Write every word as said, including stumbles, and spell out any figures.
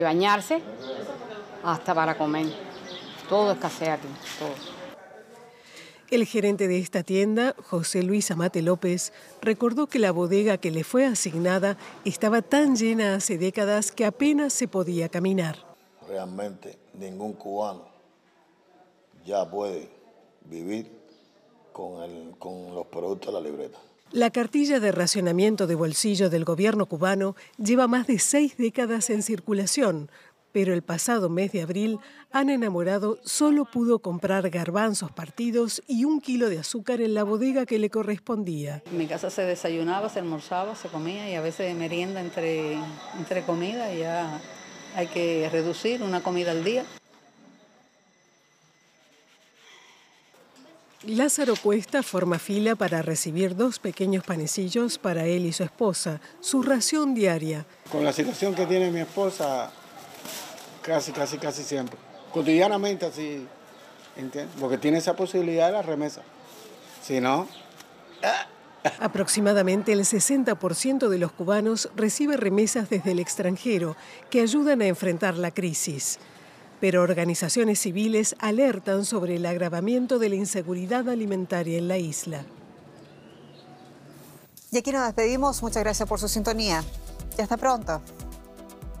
Bañarse hasta para comer. Todo escasea aquí, todo. El gerente de esta tienda, José Luis Amate López, recordó que la bodega que le fue asignada estaba tan llena hace décadas que apenas se podía caminar. Realmente ningún cubano ya puede vivir con, el, con los productos de la libreta. La cartilla de racionamiento de bolsillo del gobierno cubano lleva más de seis décadas en circulación, pero el pasado mes de abril, Ana Enamorado solo pudo comprar garbanzos partidos y un kilo de azúcar en la bodega que le correspondía. En mi casa se desayunaba, se almorzaba, se comía y a veces merienda entre, entre comida y ya hay que reducir una comida al día. Lázaro Cuesta forma fila para recibir dos pequeños panecillos para él y su esposa, su ración diaria. Con la situación que tiene mi esposa, casi, casi, casi siempre. Cotidianamente así, ¿entiendes? Porque tiene esa posibilidad de la remesa. Si no... Aproximadamente el sesenta por ciento de los cubanos recibe remesas desde el extranjero que ayudan a enfrentar la crisis. Pero organizaciones civiles alertan sobre el agravamiento de la inseguridad alimentaria en la isla. Y aquí nos despedimos. Muchas gracias por su sintonía. Y hasta pronto.